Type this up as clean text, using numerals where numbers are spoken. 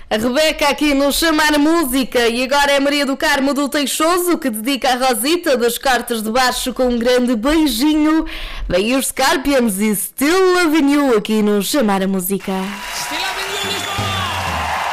A Rebeca aqui no Chamar Música. E agora é Maria do Carmo do Teixoso que dedica a Rosita das Cortes de Baixo com um grande beijinho. Vem os Scorpions e Still Loving You aqui no Chamar a Música.